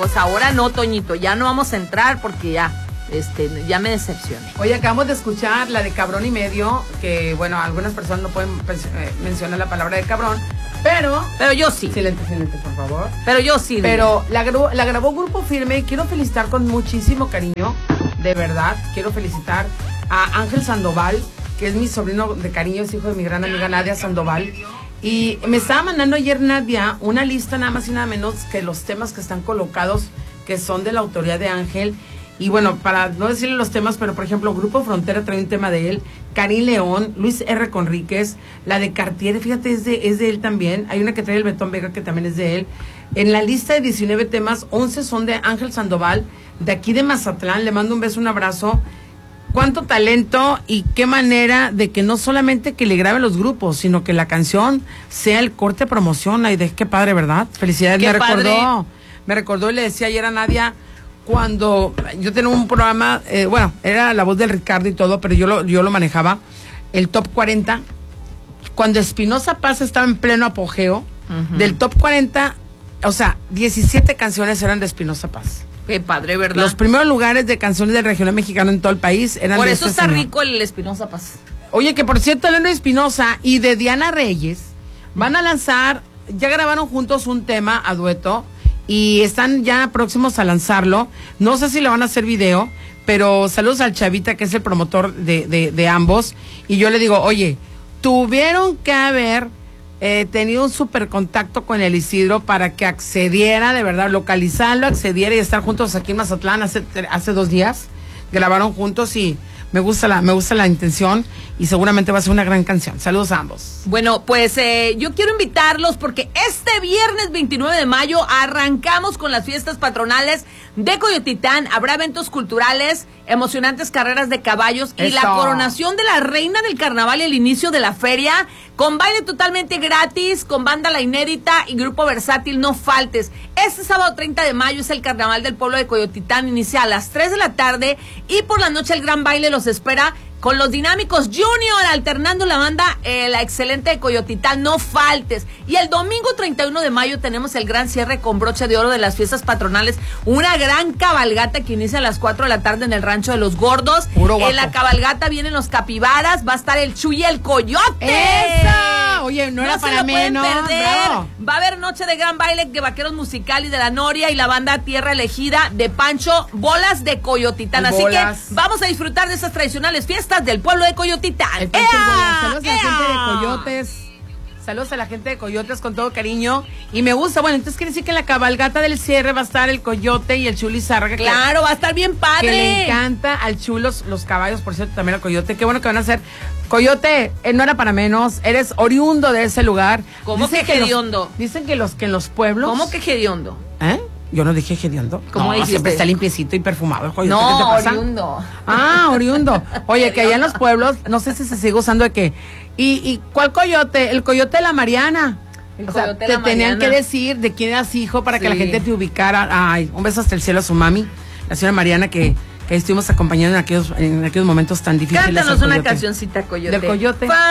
pues ahora no, Toñito, ya no vamos a entrar porque ya me decepcioné. Oye, acabamos de escuchar la de Cabrón y Medio, que bueno, algunas personas no pueden mencionar la palabra de cabrón, pero yo sí. Silente, por favor. Pero yo sí. Pero la grabó Grupo Firme y quiero felicitar con muchísimo cariño, de verdad, quiero felicitar a Ángel Sandoval, que es mi sobrino de cariño, es hijo de mi gran amiga Nadia Sandoval. Y me estaba mandando ayer Nadia una lista nada más y nada menos que los temas que están colocados, que son de la autoría de Ángel. Y bueno, para no decirle los temas, pero por ejemplo, Grupo Frontera trae un tema de él, Karim León, Luis R. Conríquez, la de Cartier, fíjate, es de él también. Hay una que trae el Betón Vega, que también es de él. En la lista de 19 temas, 11 son de Ángel Sandoval, de aquí de Mazatlán. Le mando un beso, un abrazo. Cuánto talento y qué manera de que no solamente que le graben los grupos, sino que la canción sea el corte promoción. Ay, qué padre, ¿verdad? Felicidades. Me recordó y le decía ayer a Nadia, cuando yo tenía un programa, era La Voz del Ricardo y todo, pero yo lo manejaba, el Top 40, cuando Espinoza Paz estaba en pleno apogeo, del Top 40, o sea, 17 canciones eran de Espinoza Paz. Qué padre, ¿verdad? Los primeros lugares de canciones del regional mexicano en todo el país eran por de eso está rico el Espinoza Paz. Oye, que por cierto, hablando de Espinoza y de Diana Reyes, van a lanzar, ya grabaron juntos un tema a dueto, y están ya próximos a lanzarlo. No sé si le van a hacer video, pero saludos al Chavita, que es el promotor de ambos. Y yo le digo, oye, tuvieron que haber tenido un súper contacto con el Isidro para que accediera, de verdad, localizarlo, accediera y estar juntos aquí en Mazatlán hace 2 días. Grabaron juntos y me gusta la intención y seguramente va a ser una gran canción. Saludos a ambos. Bueno, pues yo quiero invitarlos porque este viernes 29 de mayo arrancamos con las fiestas patronales de Coyotitán. Habrá eventos culturales, emocionantes carreras de caballos y la coronación de la reina del carnaval y el inicio de la feria con baile totalmente gratis, con banda La Inédita y grupo versátil. No faltes. Este sábado 30 de mayo es el carnaval del pueblo de Coyotitán. Inicia a las 3 de la tarde y por la noche el gran baile los espera con los Dinámicos Junior, alternando la banda la excelente de Coyotitán. No faltes. Y el domingo 31 de mayo tenemos el gran cierre con broche de oro de las fiestas patronales. Una gran cabalgata que inicia a las 4 de la tarde en el Rancho de los Gordos. En la cabalgata vienen los capibaras, va a estar el Chuy y el Coyote. ¡Eso! Oye, no era para menos. Bravo. Va a haber noche de gran baile de Vaqueros Musical y de la Noria y la banda Tierra Elegida de Pancho Bolas de Coyotitán. Así que vamos a disfrutar de esas tradicionales fiestas del pueblo de Coyotitán. Saludos a la gente de Coyotes. Saludos a la gente de Coyotes con todo cariño. Y me gusta, bueno, entonces quiere decir que en la cabalgata del cierre va a estar el Coyote y el Chuli Zárraga. Claro, va a estar bien padre. Que le encanta al Chulo los caballos, por cierto, también al Coyote. Qué bueno que van a hacer. Coyote, no era para menos, eres oriundo de ese lugar. ¿Cómo que hediondo? Dicen que en los pueblos. ¿Cómo que hediondo? Yo no dije hediondo. ¿Cómo dijiste? Siempre está limpiecito y perfumado el Coyote. No, ¿qué te pasa? oriundo. Oriundo. Oye, que allá en los pueblos, no sé si se sigue usando de qué. ¿Y cuál Coyote? El Coyote de la Mariana. Te tenían que decir de quién eras hijo para que la gente te ubicara. Ay, un beso hasta el cielo a su mami, la señora Mariana, que estuvimos acompañando en aquellos momentos tan difíciles. Cántanos una cancioncita, Coyote. Del Coyote.